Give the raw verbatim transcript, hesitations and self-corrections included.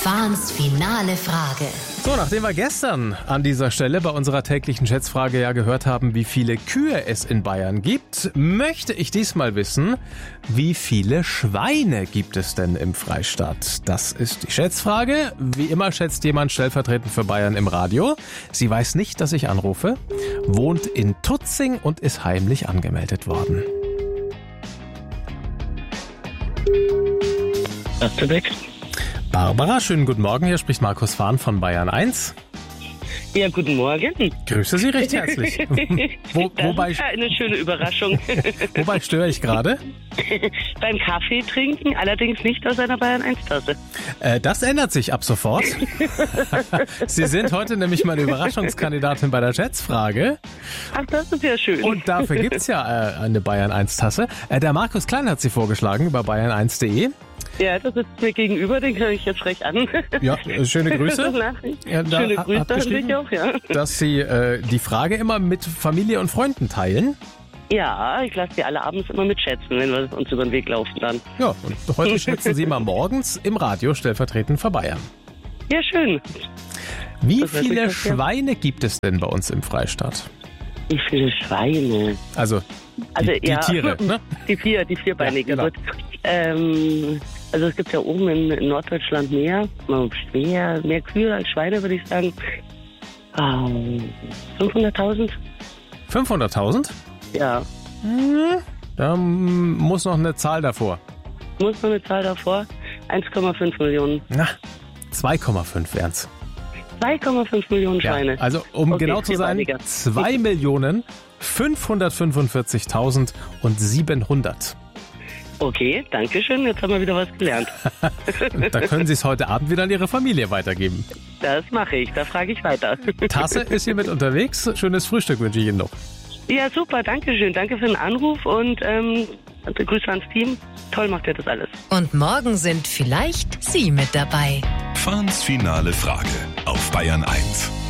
Fahns finale Frage. So, nachdem wir gestern an dieser Stelle bei unserer täglichen Schätzfrage ja gehört haben, wie viele Kühe es in Bayern gibt, möchte ich diesmal wissen, wie viele Schweine gibt es denn im Freistaat? Das ist die Schätzfrage. Wie immer schätzt jemand stellvertretend für Bayern im Radio. Sie weiß nicht, dass ich anrufe, wohnt in Tutzing und ist heimlich angemeldet worden. Weg. Barbara, schönen guten Morgen. Hier spricht Markus Fahn von Bayern eins. Ja, guten Morgen. Grüße Sie recht herzlich. Wo, das wobei, ist ja eine schöne Überraschung. wobei störe ich gerade? Beim Kaffee trinken, allerdings nicht aus einer Bayern eins Tasse. Äh, das ändert sich ab sofort. Sie sind heute nämlich meine Überraschungskandidatin bei der Schätzfrage. Ach, das ist ja schön. Und dafür gibt's ja äh, eine Bayern eins Tasse. Äh, der Markus Klein hat sie vorgeschlagen über bayern eins punkt de. Ja, das ist mir gegenüber, den kann ich jetzt frech an. Ja, äh, schöne Grüße. Ja, da schöne hat- Grüße hat an geschrieben, dich auch, ja. dass Sie äh, die Frage immer mit Familie und Freunden teilen. Ja, ich lasse die alle abends immer mitschätzen, wenn wir uns über den Weg laufen dann. Ja, und heute schätzen Sie mal morgens im Radio stellvertretend für Bayern. Ja, schön. Wie Das hört sich viele doch sehr- Schweine gibt es denn bei uns im Freistaat? Wie viele Schweine? Also Also, die, die ja, Tiere, ne? Die vier, die vierbeinige. Ja, genau. Gut. Ähm, also es gibt ja oben in, in Norddeutschland mehr, mehr, mehr Kühe als Schweine, würde ich sagen. Ähm, fünfhunderttausend? fünfhunderttausend? Ja. Da mm, muss noch eine Zahl davor. Muss noch eine Zahl davor? eins Komma fünf Millionen. Na, zwei Komma fünf wären's. zwei Komma fünf Millionen Schweine. Ja, also um Okay, genau zu sein, vierbeiniger. zwei Millionen fünfhundertfünfundvierzigtausend und siebenhundert. Okay, danke schön. Jetzt haben wir wieder was gelernt. Da können Sie es heute Abend wieder an Ihre Familie weitergeben. Das mache ich. Da frage ich weiter. Tasse ist hier mit unterwegs. Schönes Frühstück wünsche ich Ihnen noch. Ja, super. Danke schön. Danke für den Anruf und ähm, Grüße ans Team. Toll macht ihr das alles. Und morgen sind vielleicht Sie mit dabei. Fahns finale Frage auf Bayern eins.